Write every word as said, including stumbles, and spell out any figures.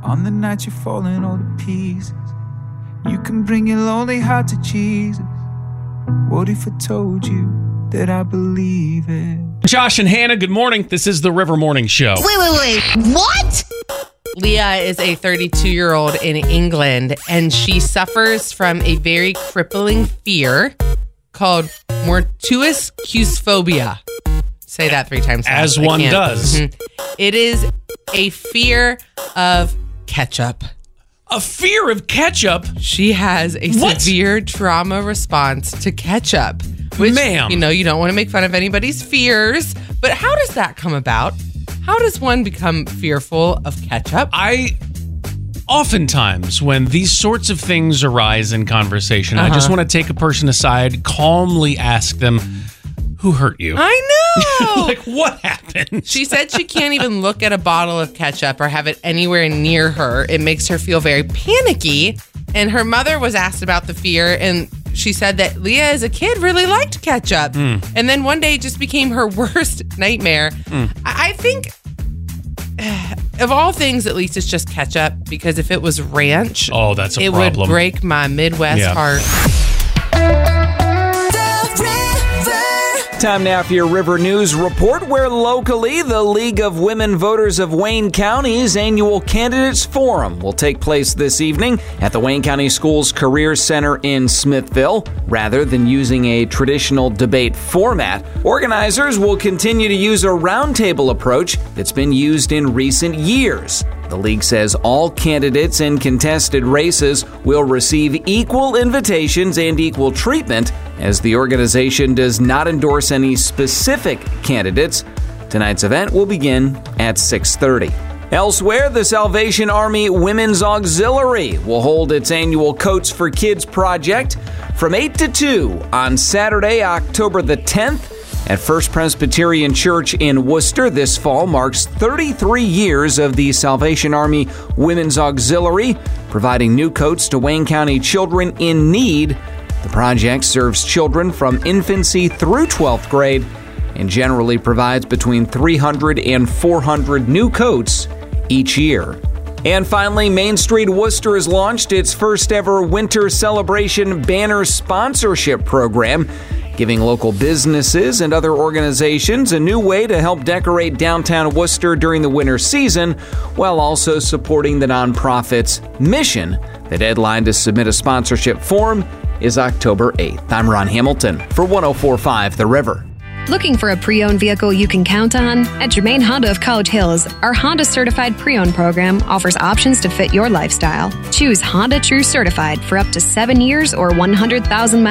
On the night you're falling all to pieces, you can bring your lonely heart to Jesus. What if I told you that I believe it? Josh and Hannah, good morning. This is the River Morning Show. Wait, wait, wait. What? Leah is a thirty-two-year-old in England, and she suffers from a very crippling fear called mortuus phobia. Say that three times fast. As one does. Mm-hmm. It is a fear of ketchup. A fear of ketchup? She has a What? severe trauma response to ketchup. Which, Ma'am. you know, you don't want to make fun of anybody's fears, but how does that come about? How does one become fearful of ketchup? I, oftentimes, when these sorts of things arise in conversation, Uh-huh. I just want to take a person aside, calmly ask them, who hurt you? I know. Like, what happened? She said she can't even look at a bottle of ketchup or have it anywhere near her. It makes her feel very panicky. And her mother was asked about the fear, and she said that Leah, as a kid, really liked ketchup. Mm. And then one day it just became her worst nightmare. Mm. I I think, of all things, at least it's just ketchup, because if it was ranch, Oh, that's a it problem. would break my Midwest Yeah. heart. Time now for your River News Report, where locally the League of Women Voters of Wayne County's annual Candidates Forum will take place this evening at the Wayne County Schools Career Center in Smithville. Rather than using a traditional debate format, organizers will continue to use a roundtable approach that's been used in recent years. The league says all candidates in contested races will receive equal invitations and equal treatment, as the organization does not endorse any specific candidates. Tonight's event will begin at six thirty. Elsewhere, the Salvation Army Women's Auxiliary will hold its annual Coats for Kids project from eight to two on Saturday, October the tenth. At First Presbyterian Church in Worcester. This fall marks thirty-three years of the Salvation Army Women's Auxiliary, providing new coats to Wayne County children in need. The project serves children from infancy through twelfth grade and generally provides between three hundred and four hundred new coats each year. And finally, Main Street Worcester has launched its first ever Winter Celebration banner sponsorship program, giving local businesses and other organizations a new way to help decorate downtown Worcester during the winter season, while also supporting the nonprofit's mission. The deadline to submit a sponsorship form is October eighth. I'm Ron Hamilton for one oh four point five The River. Looking for a pre-owned vehicle you can count on? At Germain Honda of College Hills, our Honda Certified Pre-Owned program offers options to fit your lifestyle. Choose Honda True Certified for up to seven years or one hundred thousand miles.